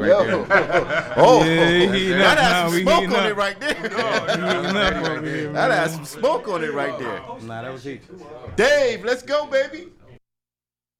right there. That has some smoke on it right there. That has some smoke on it right there. Nah, that was heat. Dave, let's go, baby.